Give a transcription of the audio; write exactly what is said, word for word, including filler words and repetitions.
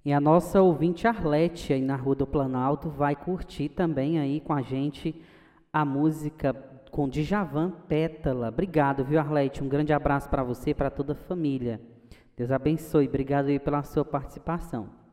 E a nossa ouvinte Arlete, aí na Rua do Planalto, vai curtir também aí com a gente a música com Djavan, Pétala. Obrigado, viu, Arlete? Um grande abraço para você e para toda a família. Deus abençoe. Obrigado aí pela sua participação.